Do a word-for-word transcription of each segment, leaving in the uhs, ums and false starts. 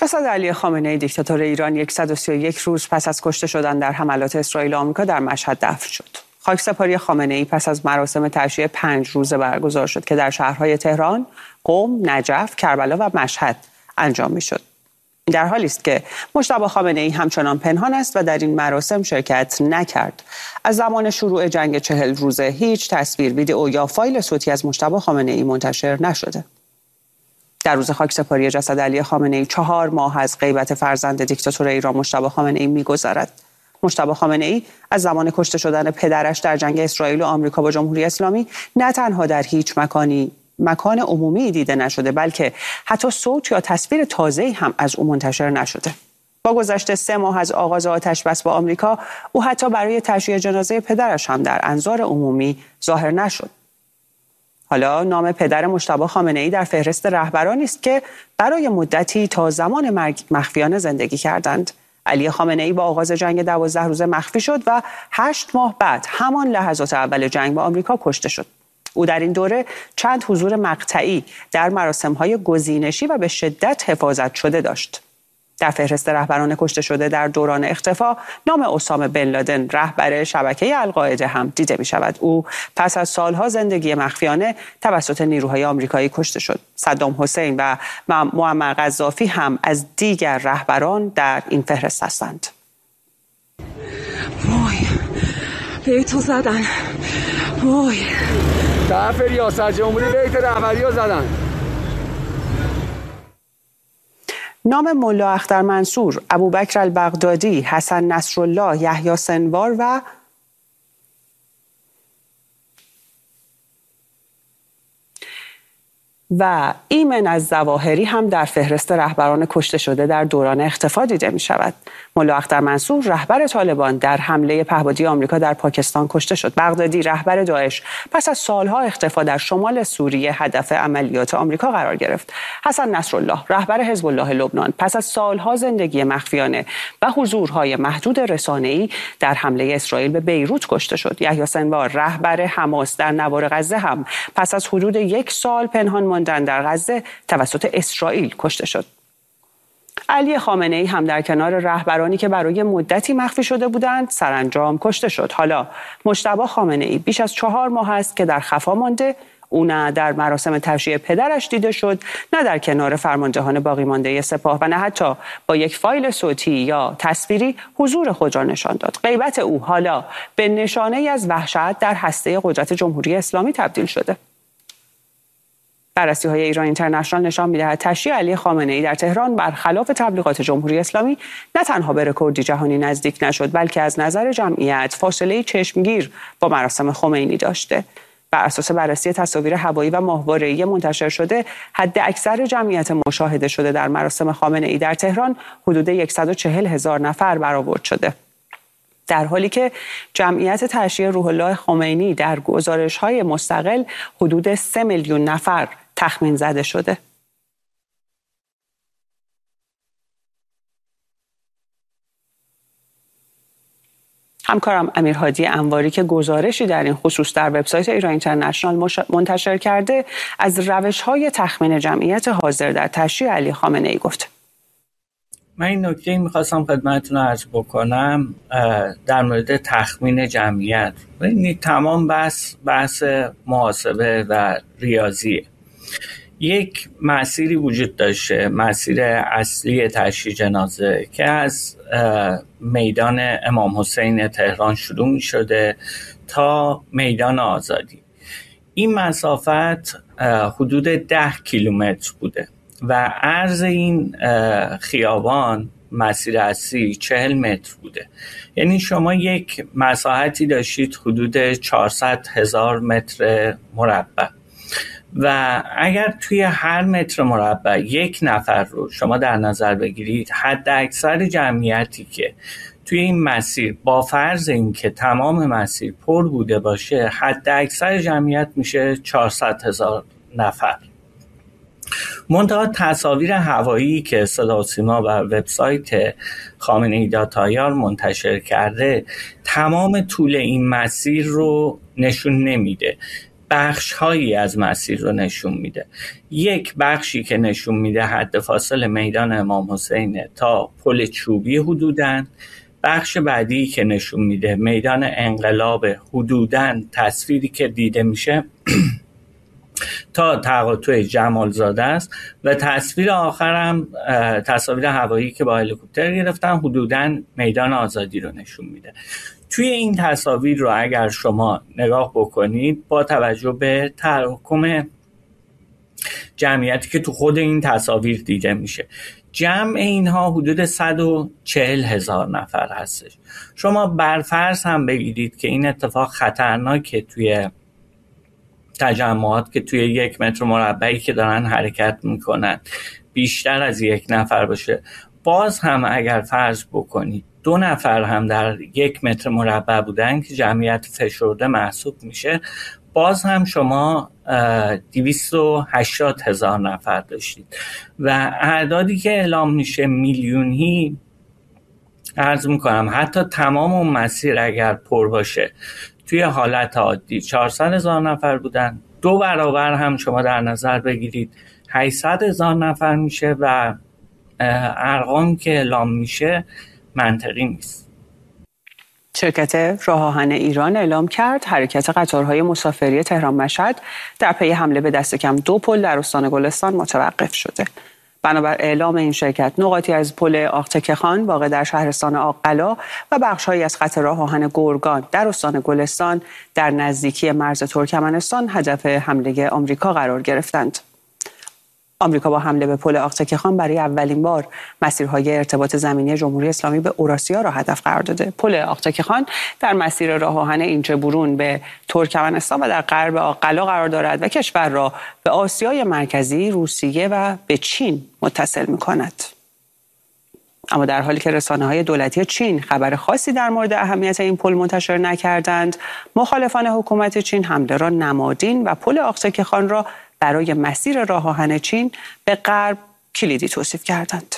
جسد علی خامنه‌ای دیکتاتور ایران صد و سی و یک روز پس از کشته شدن در حملات اسرائیل و آمریکا در مشهد دفن شد. خاکسپاری خامنه‌ای پس از مراسم تعشیه پنج روزه برگزار شد که در شهرهای تهران، قم، نجف، کربلا و مشهد انجام می‌شد. در حالی است که مجتبی خامنه‌ای همچنان پنهان است و در این مراسم شرکت نکرد. از زمان شروع جنگ چهل روزه هیچ تصویر، ویدئو یا فایل صوتی از مجتبی خامنه‌ای منتشر نشده. در روز خاکسپاری جسد علی خامنه‌ای چهار ماه از غیبت فرزند دیکتاتور ایران مجتبی خامنه‌ای می‌گذرد. مجتبی خامنه‌ای از زمان کشته شدن پدرش در جنگ اسرائیل و آمریکا با جمهوری اسلامی نه تنها در هیچ مکانی مکان عمومی دیده نشده، بلکه حتی صوت یا تصویر تازه‌ای هم از او منتشر نشده. با گذشت سه ماه از آغاز آتش‌بس با آمریکا، او حتی برای تشییع جنازه پدرش هم در انظار عمومی ظاهر نشد. حالا نام پدر مجتبی خامنه‌ای در فهرست رهبرانی است که برای مدتی تا زمان مرگ مخفیانه زندگی کردند. علی خامنه‌ای با آغاز جنگ دوازده روزه مخفی شد و هشت ماه بعد همان لحظات اول جنگ با آمریکا کشته شد. او در این دوره چند حضور مقطعی در مراسم‌های گزینشی و به شدت حفاظت شده داشت. در فهرست رهبران کشته شده در دوران اختفا نام اسامه بن لادن، رهبر شبکه القاعده، هم دیده می شود. او پس از سالها زندگی مخفیانه توسط نیروهای آمریکایی کشته شد. صدام حسین و معمر قذافی هم از دیگر رهبران در این فهرست هستند. وای بیتو زدن، وای طرف ریاست جمهوری بیت رهبری ها زدن. نام ملا اختر منصور، ابوبکر البغدادی، حسن نصرالله، یحیی سنوار و و ایمن الظواهری هم در فهرست رهبران کشته شده در دوران اختفا دیده می شود. ملا اختر منصور رهبر طالبان در حمله پهپادی آمریکا در پاکستان کشته شد. بغدادی رهبر داعش پس از سالها اختفا در شمال سوریه هدف عملیات آمریکا قرار گرفت. حسن نصرالله رهبر حزب الله لبنان پس از سالها زندگی مخفیانه و حضورهای محدود رسانه‌ای در حمله اسرائیل به بیروت کشته شد. یحیی سنوار رهبر حماس در نوار غزه هم پس از حدود یک سال پنهان ماندن در غزه توسط اسرائیل کشته شد. علی خامنه‌ای هم در کنار رهبرانی که برای مدتی مخفی شده بودند سرانجام کشته شد. حالا مجتبی خامنه‌ای بیش از چهار ماه است که در خفا مانده. او نه در مراسم تشییع پدرش دیده شد، نه در کنار فرماندهان باقی مانده سپاه و نه حتی با یک فایل صوتی یا تصویری حضور خود را نشان داد. غیبت او حالا به نشانه‌ای از وحشت در هسته قدرت جمهوری اسلامی تبدیل شده. بررسی‌های ایران اینترنشنال نشان می‌دهد تشییع علی خامنه‌ای در تهران برخلاف تبلیغات جمهوری اسلامی نه تنها به رکوردی جهانی نزدیک نشد، بلکه از نظر جمعیت فاصله چشمگیر با مراسم خمینی داشته. بر اساس بررسی تصاویر هوایی و ماهواره‌ای منتشر شده، حد اکثر جمعیت مشاهده شده در مراسم خامنه‌ای در تهران حدود صد و چهل هزار نفر برآورد شده، در حالی که جمعیت تشییع روح الله خمینی در گزارش‌های مستقل حدود سه میلیون نفر تخمین زده شده. همکارم امیر هادی انواری که گزارشی در این خصوص در وبسایت ایران اینترنشنال منتشر کرده، از روش‌های تخمین جمعیت حاضر در تشییع علی خامنه‌ای گفت. من این نکته میخواستم خدمتتون عرض بکنم در مورد تخمین جمعیت. این تمام بحث بحث محاسبه و ریاضیه. یک مسیری وجود داشته، مسیر اصلی تشییع جنازه که از میدان امام حسین تهران شروع می شده تا میدان آزادی. این مسافت حدود ده کیلومتر بوده و عرض این خیابان مسیر اصلی چهل متر بوده. یعنی شما یک مساحتی داشتید حدود چهارصد هزار متر مربع و اگر توی هر متر مربع یک نفر رو شما در نظر بگیرید، حد اکثر جمعیتی که توی این مسیر با فرض این که تمام مسیر پر بوده باشه، حد اکثر جمعیت میشه چهارصد هزار نفر. منتها تصاویر هوایی که صدا و سیما و وبسایت خامنه‌ای دات آی آر منتشر کرده تمام طول این مسیر رو نشون نمیده. بخش هایی از مسیر رو نشون میده. یک بخشی که نشون میده حد فاصل میدان امام حسین تا پل چوبی حدوداً، بخش بعدی که نشون میده میدان انقلاب حدوداً، تصویری که دیده میشه تا تقاطع جمالزاده است و تصویر آخرم تصاویر هوایی که با هلیکوپتر گرفتن حدوداً میدان آزادی رو نشون میده. توی این تصاویر رو اگر شما نگاه بکنید با توجه به تراکم جمعیتی که تو خود این تصاویر دیده میشه، جمع اینها حدود صد و چهل هزار نفر هستش. شما برفرض هم بگیرید که این اتفاق خطرناکه توی تجمعات که توی یک متر مربعی که دارن حرکت میکنن بیشتر از یک نفر باشه، باز هم اگر فرض بکنید دو نفر هم در یک متر مربع بودن که جمعیت فشرده محسوب میشه، باز هم شما دویست و هشتاد هزار نفر داشتید و اعدادی که اعلام میشه میلیونی. عرض میکنم حتی تمام اون مسیر اگر پر باشه توی حالت عادی چهارصد هزار نفر بودن، دو برابر هم شما در نظر بگیرید هشتصد هزار نفر میشه و ارقام که اعلام میشه منطقی نیست. شرکت راه آهن ایران اعلام کرد حرکت قطارهای مسافری تهران مشهد در پی حمله به دست کم دو پل در استان گلستان متوقف شده. بنابر اعلام این شرکت، نقاطی از پل آقتکه خان واقع در شهرستان آق‌قلا و بخش‌هایی از خط راه آهن گرگان در استان گلستان در نزدیکی مرز ترکمنستان هدف حمله آمریکا قرار گرفتند. آمریکا با حمله به پل آقتکه خان برای اولین بار مسیرهای ارتباط زمینی جمهوری اسلامی به اوراسیا را هدف قرار داده. پل آقتکه خان در مسیر راه آهن اینچه برون به ترکمنستان و در غرب آق‌قلا قرار دارد و کشور را به آسیای مرکزی، روسیه و به چین متصل می‌کند. اما در حالی که رسانه‌های دولتی چین خبر خاصی در مورد اهمیت این پل منتشر نکردند، مخالفان حکومت چین حمله را نمادین و پل آقتکه خان را برای مسیر راه آهن چین به غرب کلیدی توصیف کردند.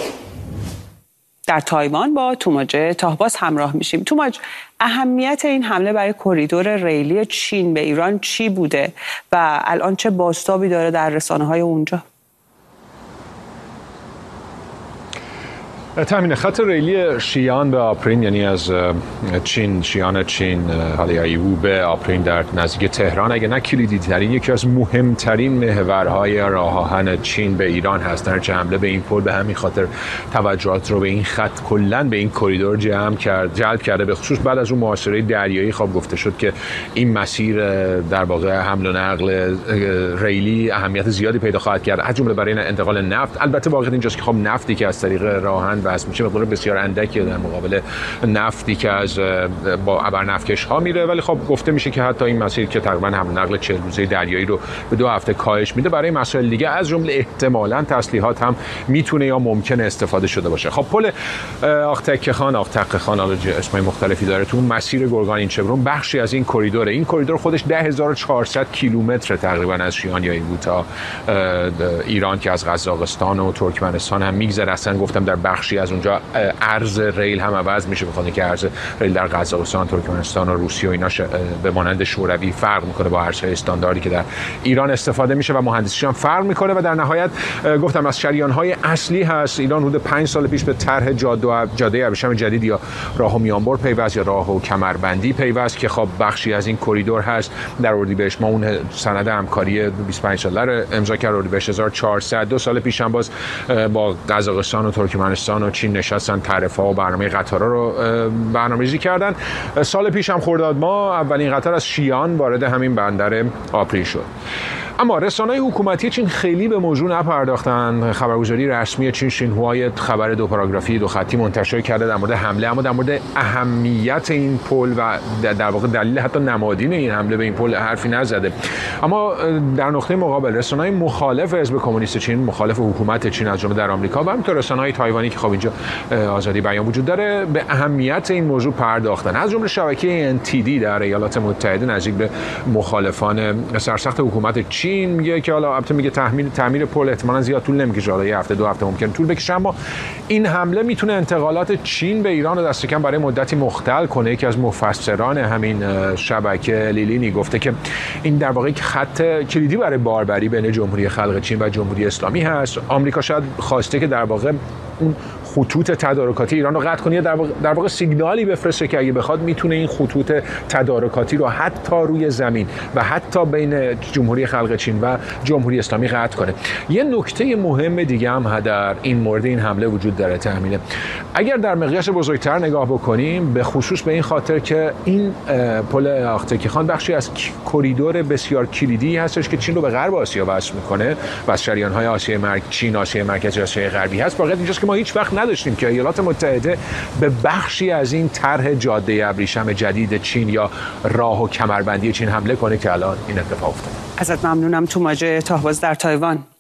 در تایوان با توماج تاهباز همراه میشیم. توماج، اهمیت این حمله برای کریدور ریلی چین به ایران چی بوده و الان چه بازتابی داره در رسانه‌های اونجا؟ تامین خط ریلی شیان به آپرین، یعنی از چین، شیان چین حالا ایوو به آپرین در نزدیک تهران، اگه نه کلیدی ترین، یکی از مهمترین محورهای راه آهن چین به ایران هست. در حمله به این پل به همین خاطر توجهات رو به این خط کلاً به این کریدور جمع کرد جلب کرده، به خصوص بعد از اون محاصره دریایی. خواب گفته شد که این مسیر در واقع حمل و نقل ریلی اهمیت زیادی پیدا خواهد کرد، از جمله برای انتقال نفت. البته واقعیت اینجاست که خب نفتی که از طریق راه آهن بس میشه مقدار بسیار اندکی در مقابل نفتی که از با ابرنفتکش ها میره، ولی خب گفته میشه که حتی این مسیر که تقریبا حمل و نقل چهل روزه دریایی رو به دو هفته کاهش میده، برای مسائل دیگه از جمله احتمالاً تسلیحات هم میتونه یا ممکنه استفاده شده باشه. خب پل آقتکه خان، آقتکه خان اسمای مختلفی داره، تو مسیر گرگان این چبرون بخشی از این کریدوره. این کریدور خودش ده هزار و چهارصد کیلومتر تقریبا از شیان یا ایوو تا ایران که از قزاقستان و ترکمنستان هم میگذره. اصلا گفتم در بخشی از اونجا عرض ریل هم عوض میشه، بخاطر اینکه عرض ریل در قزاقستان، ترکمنستان و روسیه و اینا به مانند شوروی فرق میکنه با عرضهای استانداردی که در ایران استفاده میشه و مهندسیش هم فرق میکنه. و در نهایت گفتم از شریان‌های اصلی هست. ایران حدود پنج سال پیش به طرح جاده و جاده ابریشم جدید یا راه و میانبر پیوست یا راه و کمربندی پیوست که خب بخشی از این کریدور هست. در اردیبهشت ما اون سند همکاری بیست و پنج ساله رو امضا کرد، اردیبهشت هزار و چهارصد. دو سال پیش هم باز با قزاقستان و ترکمنستان و چین نشستن، تعرفه‌ها و برنامه قطارها رو برنامه‌ریزی کردن. سال پیش هم خرداد ماه اولین قطار از شیان وارد همین بندر آپرین شد. اما رسانه‌های حکومتی چین خیلی به موضوع نپرداختن. خبرگزاری رسمی چین شینهوا خبر دو پاراگرافی دو خطی منتشر کرده در مورد حمله، اما در مورد اهمیت این پل و در واقع دلیل حتی نمادین این حمله به این پل حرفی نزده. اما در نقطه مقابل رسانه‌های مخالف حزب کمونیست چین، مخالف حکومت چین از جمله در آمریکا و همینطور رسانه‌های تایوانی که خب اینجا آزادی بیان وجود داره، به اهمیت این موضوع پرداختن. از جمله شبکه ان تی دی در ایالات متحده نزدیک به مخالفان سرسخت حکومت چین چین میگه که حالا البته میگه تعمیر تعمیر پل احتمالاً زیاد طول نمیکشه، حالا یه هفته دو هفته ممکن طول بکشه، اما این حمله میتونه انتقالات چین به ایران رو دست کم برای مدتی مختل کنه. یکی از مفسران همین شبکه لیلینی گفته که این در واقع خط کلیدی برای باربری بین جمهوری خلق چین و جمهوری اسلامی هست. آمریکا شاید خواسته که در واقع اون خطوط تدارکاتی ایران رو قطع کنه، در واقع در واقع سیگنالی بفرسته که اگه بخواد میتونه این خطوط تدارکاتی رو حتی روی زمین و حتی بین جمهوری خلق چین و جمهوری اسلامی قطع کنه. یه نکته مهم دیگه هم در این مورد این حمله وجود داره تامینه. اگر در مقیاس بزرگتر نگاه بکنیم، به خصوص به این خاطر که این پل آختکی خان بخشی از کریدور بسیار کلیدی هستش که چین رو به غرب آسیا وصل میکنه و از شریان‌های آسیای مرکزی، چین آسیای مرکزی، آسیای غربی هست. واقعا اینجاست که ما هیچ وقت نداشتیم که ایالات متحده به بخشی از این طرح جاده ابریشم جدید چین یا راه و کمربندی چین حمله کنه که الان این اتفاق افتاد. ازت ممنونم. توماج تاهباز در تایوان.